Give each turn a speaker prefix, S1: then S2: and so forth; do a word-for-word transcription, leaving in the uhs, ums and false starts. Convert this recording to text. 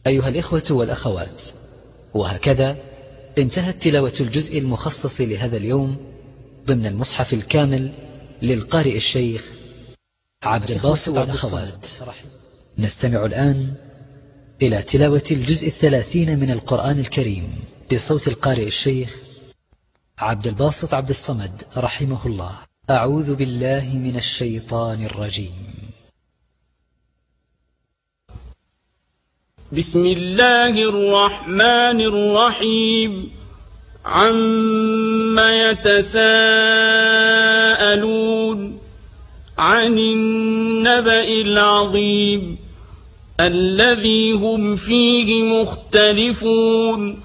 S1: أيها الإخوة والأخوات، وهكذا انتهت تلاوة الجزء المخصص لهذا اليوم ضمن المصحف الكامل للقارئ الشيخ عبد الباسط عبد الصمد. نستمع الآن إلى تلاوة الجزء الثلاثين من القرآن الكريم بصوت القارئ الشيخ عبد الباسط عبد الصمد رحمه الله. أعوذ بالله من الشيطان الرجيم.
S2: بسم الله الرحمن الرحيم. عم يتساءلون عن النبأ العظيم الذي هم فيه مختلفون